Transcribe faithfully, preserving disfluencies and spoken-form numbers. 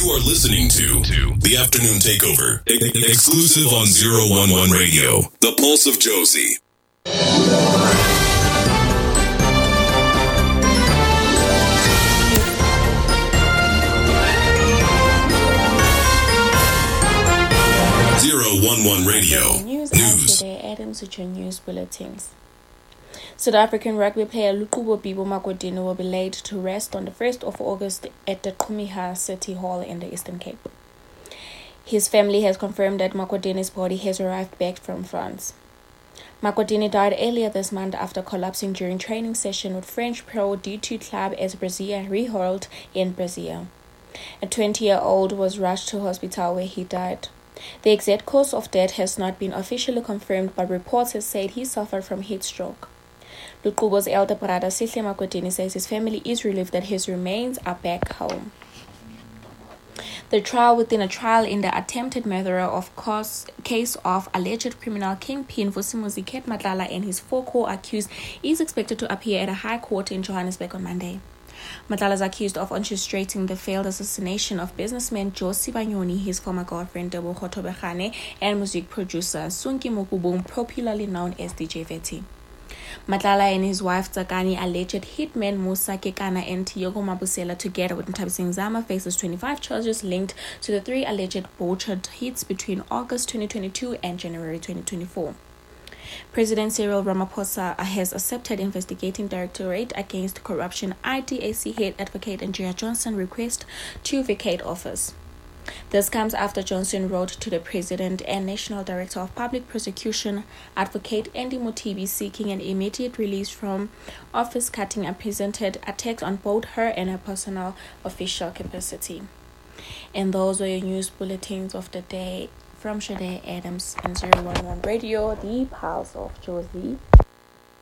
You are listening to, to The Afternoon Takeover, e- exclusive on zero one one Radio, The Pulse of Josie. zero one one Radio News. News. Today, Adams with your news bulletins. South African rugby player Luqubo Bibo Makgodini will be laid to rest on the first of August at the Qhumiha City Hall in the Eastern Cape. His family has confirmed that Makgodini's body has arrived back from France. Makgodini died earlier this month after collapsing during training session with French pro D two club AS Brazil Rehold in Brazil. A twenty-year-old was rushed to hospital where he died. The exact cause of death has not been officially confirmed, but reports have said he suffered from heat stroke. Luqubo's elder brother, Sihle Makgodini, says his family is relieved that his remains are back home. The trial within a trial in the attempted murder of cause, case of alleged criminal kingpin Vusimuzi Ket Matlala and his four co-accused is expected to appear at a high court in Johannesburg on Monday. Matlala is accused of orchestrating the failed assassination of businessman Josie Banyoni, his former girlfriend Debo Khotobekane, and music producer Sunki Mokubung, popularly known as D J Veti. Matlala and his wife Tsakani, alleged hitman Musa Kekana and Tiyogo Mabusela, together with Ntabiseng Zama, faces twenty-five charges linked to the three alleged botched hits between August twenty twenty-two and January twenty twenty-four. President Cyril Ramaphosa has accepted investigating Directorate Against Corruption I D A C head advocate Andrea Johnson request to vacate office. This comes after Johnson wrote to the President and National Director of Public Prosecution, Advocate Andy Motibi, seeking an immediate release from office, cutting and presented attacks on both her and her personal official capacity. And those were your news bulletins of the day from Shade Adams and zero one one Radio, the Pulse of Josie.